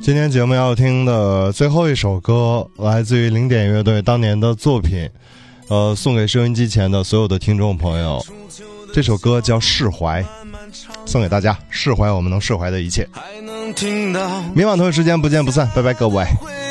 今天节目要听的最后一首歌来自于零点乐队当年的作品，送给收音机前的所有的听众朋友。这首歌叫《释怀》，送给大家，释怀我们能释怀的一切。明晚同一时间不见不散，拜拜各位。